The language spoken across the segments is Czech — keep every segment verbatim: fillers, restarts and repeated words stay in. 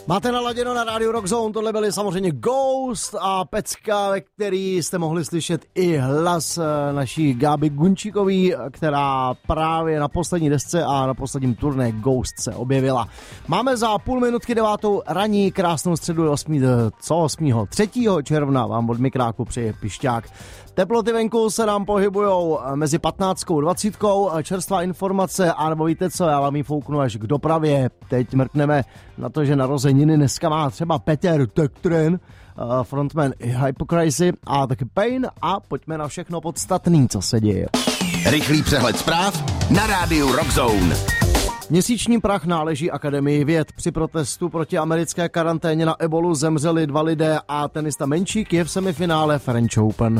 Máte naladěno na rádiu Rock Zone, tohle byly samozřejmě Ghost a pecka, ve který jste mohli slyšet i hlas naší Gáby Gunčíkový, která právě na poslední desce a na posledním turné Ghost se objevila. Máme za půl minutky devátou ranní krásnou středu osmého co osmého třetího června vám od mikráku přeje Pišťák. Teploty venku se nám pohybujou mezi patnáctkou a dvacítkou. Čerstvá informace, a nebo víte co, já vám ji fouknu až k dopravě. Teď mrkneme na to, že narozeniny dneska má třeba Peter Töktren, frontman Hypocrisy a taky Pain, a pojďme na všechno podstatný, co se děje. Rychlý přehled zpráv na rádiu Rock Zone. Měsíční prach náleží Akademii věd. Při protestu proti americké karanténě na ebolu zemřeli dva lidé a tenista Menčík je v semifinále French Open.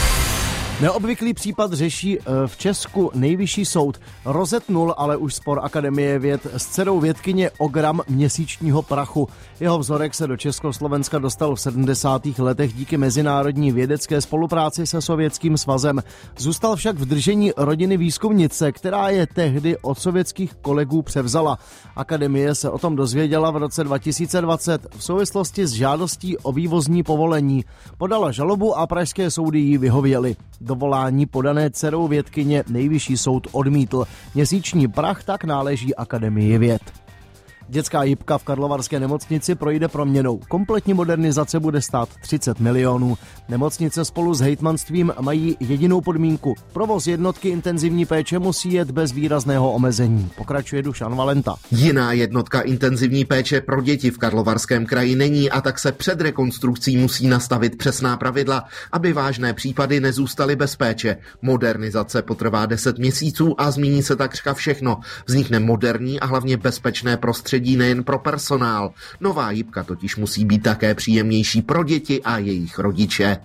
Neobvyklý případ řeší v Česku nejvyšší soud. Rozetnul ale už spor Akademie věd s dcerou vědkyně o gram měsíčního prachu. Jeho vzorek se do Československa dostal v sedmdesátých letech díky mezinárodní vědecké spolupráci se Sovětským svazem. Zůstal však v držení rodiny výzkumnice, která je tehdy od sovětských kolegů převzala. Akademie se o tom dozvěděla v roce dva tisíce dvacet v souvislosti s žádostí o vývozní povolení. Podala žalobu a pražské soudy jí vyhověly. Dovolání podané dcerou vědkyně nejvyšší soud odmítl. Měsíční prach tak náleží Akademii věd. Dětská jipka v karlovarské nemocnici projde proměnou. Kompletní modernizace bude stát třicet milionů. Nemocnice spolu s hejtmanstvím mají jedinou podmínku. Provoz jednotky intenzivní péče musí jet bez výrazného omezení. Pokračuje Dušan Valenta. Jiná jednotka intenzivní péče pro děti v Karlovarském kraji není, a tak se před rekonstrukcí musí nastavit přesná pravidla, aby vážné případy nezůstaly bez péče. Modernizace potrvá deset měsíců a změní se takřka všechno. Vznikne moderní a hlavně bezpečné prostředí nejen pro personál. Nová jipka totiž musí být také příjemnější pro děti a jejich rodiče.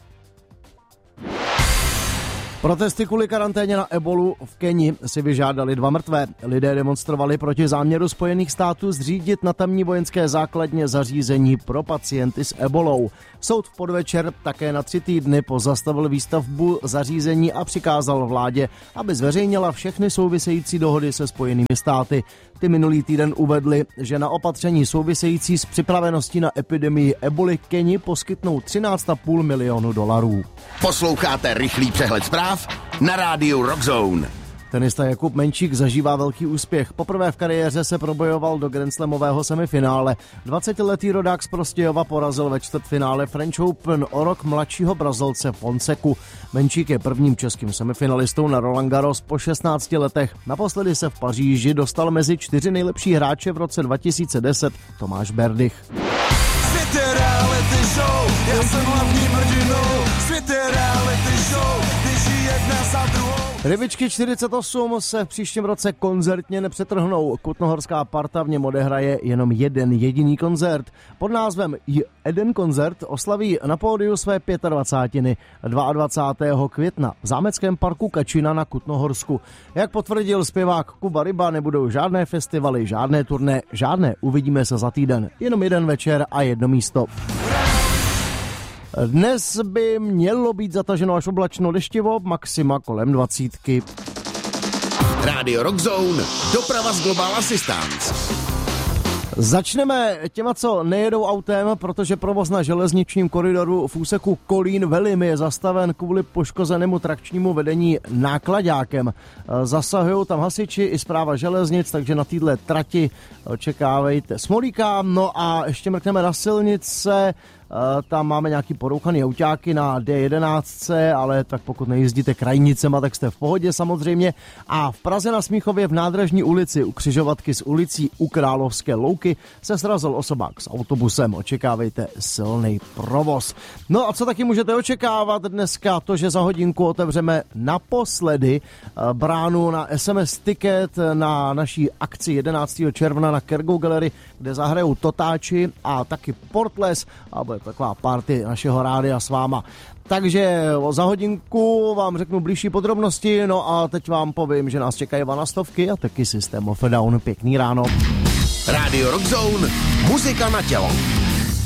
Protesty kvůli karanténě na ebolu v Keni si vyžádali dva mrtvé. Lidé demonstrovali proti záměru Spojených států zřídit na tamní vojenské základně zařízení pro pacienty s ebolou. Soud v podvečer také na tři týdny pozastavil výstavbu zařízení a přikázal vládě, aby zveřejnila všechny související dohody se Spojenými státy. Ty minulý týden uvedli, že na opatření související s připraveností na epidemii eboli Keni poskytnou třináct a půl milionu dolarů. Posloucháte rychlý přehled zpráv na rádiu Rock Zone. Tenista Jakub Menčík zažívá velký úspěch. Poprvé v kariéře se probojoval do grandslamového semifinále. dvacetiletý rodák z Prostějova porazil ve čtvrtfinále French Open o rok mladšího Brazilce Fonseku. Menčík je prvním českým semifinalistou na Roland Garros po šestnácti letech. Naposledy se v Paříži dostal mezi čtyři nejlepší hráče v roce dva tisíce deset Tomáš Berdych. Svět je reality show, já jsem hlavní hrdinou. Svět je reality show, běží jedna za druhou. Rybičky čtyřicet osm se v příštím roce koncertně nepřetrhnou. Kutnohorská parta v něm odehraje jenom jeden jediný koncert. Pod názvem Jeden koncert oslaví na pódiu své dvacátiny pátého dvacátého května v zámeckém parku Kačina na Kutnohorsku. Jak potvrdil zpěvák Kuba Ryba, nebudou žádné festivaly, žádné turné, žádné uvidíme se za týden. Jenom jeden večer a jedno místo. Dnes by mělo být zataženo až oblačno deštivo, maxima kolem dvacítky. Radio Rock Zone, doprava z Global Assistance. Začneme těma, co nejedou autem, protože provoz na železničním koridoru v úseku Kolín-Velimy je zastaven kvůli poškozenému trakčnímu vedení náklaďákem. Zasahují tam hasiči i správa železnic, takže na této trati očekávejte smolíka. No a ještě mrkneme na silnice. Tam máme nějaký porouchaný autáky na D jedenáct, ale tak pokud nejezdíte krajnicema, tak jste v pohodě samozřejmě. A v Praze na Smíchově v Nádražní ulici u křižovatky s ulicí u Královské Louky se srazil osobák s autobusem. Očekávejte silný provoz. No a co taky můžete očekávat dneska? To, že za hodinku otevřeme naposledy bránu na S M S ticket na naší akci jedenáctého června na Kergou Gallery, kde zahrajou Totáči a taky Portles a bude taková party našeho rádia s váma. Takže za hodinku vám řeknu blížší podrobnosti, no a teď vám povím, že nás čekají vanastovky a taky System of a Down. Pěkný ráno. Radio Rock Zone, muzika na tělo.